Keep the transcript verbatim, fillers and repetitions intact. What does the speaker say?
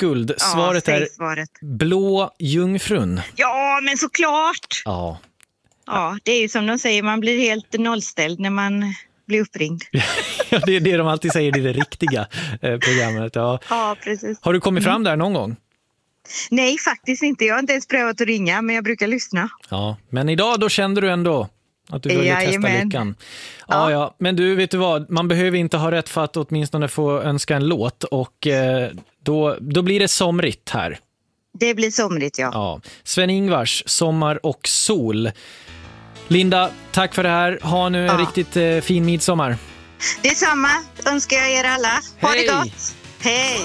oskuld. Ja, Svaret säg är svaret. Blå jungfrun. Ja, men såklart. Ja. Ja, det är ju som de säger, man blir helt nollställd när man blir uppringd. Ja, det är det de alltid säger, det är det riktiga eh, programmet. Ja. Ja, precis. Har du kommit fram där någon gång? Nej, faktiskt inte. Jag har inte ens prövat att ringa, men jag brukar lyssna. Ja, men idag då kände du ändå att du ville testa Jajamän. lyckan. Ja, ja, ja, men du, vet du vad? Man behöver inte ha rätt för att åtminstone få önska en låt. Och eh, då, då blir det somrigt här. Det blir somrigt, ja. Ja. Sven-Ingvars, Sommar och sol. Linda, tack för det här. Ha nu en Ja. riktigt eh, fin midsommar. Detsamma önskar jag er alla. Ha Hej. det gott. Hej!